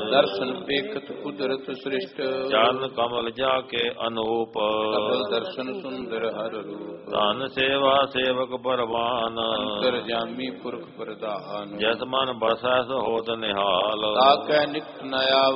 ਦਰਸ਼ਨ ਪੇਖਤ ਕੁਦਰਤ ਸ੍ਰਿਸ਼ਟ ਚਰਨ ਕਮਲ ਜਾ ਕੇ ਅਨੂਪ ਕਬਲ ਦਰਸ਼ਨ ਸੁੰਦਰ ਹਰ ਰੂਪ ਧਨ ਸੇਵਾ ਸੇਵਕ ਪਰਵਾਨ ਅੰਤਰ ਜਾਮੀ ਪੁਰਖ ਪ੍ਰਧਾਨ ਜਿਸ ਮਨ ਬਸੈ ਸੋ ਹੋਤ ਨਿਹਾਲ ਤਾਕੈ ਨਿਤ ਨ